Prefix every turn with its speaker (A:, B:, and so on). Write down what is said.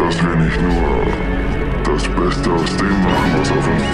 A: dass wir nicht nur das Beste aus dem machen, was auf uns